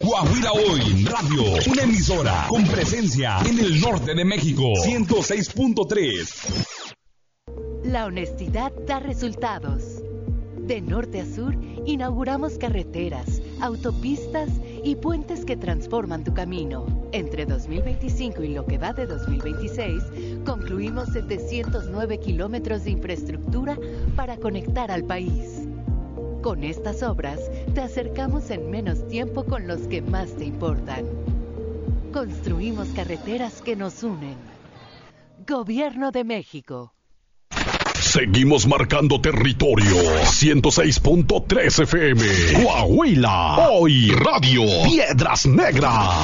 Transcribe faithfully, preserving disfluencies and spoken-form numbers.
Coahuila Hoy Radio, una emisora con presencia en el norte de México, ciento seis punto tres. La honestidad da resultados. De norte a sur, inauguramos carreteras, autopistas y puentes que transforman tu camino. Entre dos mil veinticinco y lo que va de dos mil veintiséis, concluimos setecientos nueve kilómetros de infraestructura para conectar al país. Con estas obras, te acercamos en menos tiempo con los que más te importan. Construimos carreteras que nos unen. Gobierno de México. Seguimos marcando territorio. ciento seis punto tres F M. Coahuila. Hoy Radio. Piedras Negras.